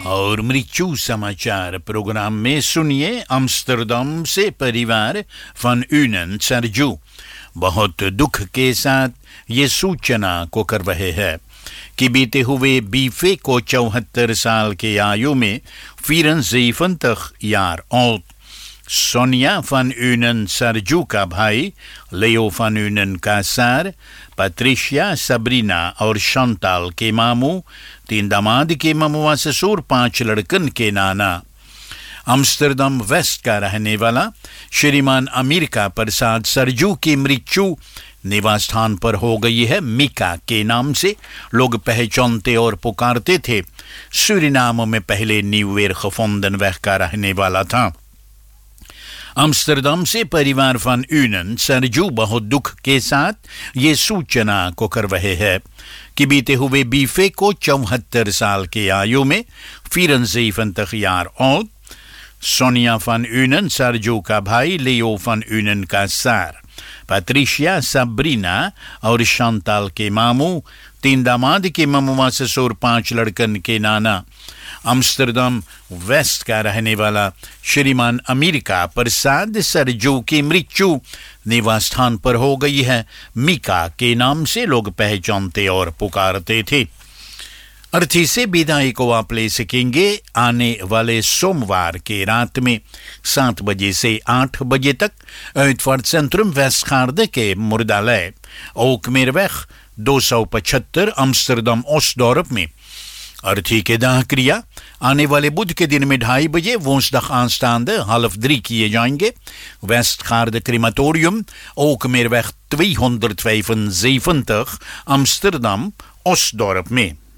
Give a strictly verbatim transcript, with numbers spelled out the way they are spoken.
और मृत्यु समाचार प्रोग्राम में सुनिए अम्स्टरडम से परिवार van Unen सरजू बहुत दुख के साथ ये सूचना को कर रहे हैं कि बीते हुए बीफे को चौहत्तर साल के आयु में vierenzeventig jaar oud Sonia van Unen Sarju का भाई लेओ van Unen का सार पैट्रिशिया सबरीना और शांताल के मामू तीन दामाद के मामुआ ससुर पांच लड़कन के नाना अम्स्टरडम वेस्ट का रहने वाला श्रीमान अमेरिका प्रसाद सरजू की मृत्यु निवास स्थान पर हो गई है मिका के नाम से लोग पहचानते और पुकारते थे सूरीनाम में पहले न्यूवेर gevonden weg का रहने वाला था अम्स्टरडम से परिवार van Unen सरजू बहुत दुख के साथ ये सूचना को कर रहे हैं कि बीते हुए बीफे को चौहत्तर साल के आयु में vierenzeventig jaar oud Sonia van Unen Sarju का भाई लेओ van Unen का सार पैट्रिशिया सबरीना और शांताल के मामू तीन दामाद के मामुआ ससुर पांच लड़कन के नाना अम्स्टरडम वेस्ट का रहने वाला श्रीमान अमेरिका प्रसाद सरजू की मृत्यु निवास स्थान पर हो गई है मिका के नाम से लोग पहचानते और पुकारते थे अर्थी से विदाई को आप ले सकेंगे आने वाले सोमवार के रात में सात बजे से आठ बजे तक uitvaart centrum Westgaarde के मुर्दालय ओकमेरweg दो सौ पचहत्तर अम्स्टरडम ओस्टडॉर्प में अर्थी के दाह क्रिया आने वाले बुध के दिन में ढाई बजे woensdag aanstaande half drie किए जाएंगे Westgaarde crematorium ओकमेरweg tweehonderdvijfenzeventig अम्स्टरडम ओस्टडॉर्प में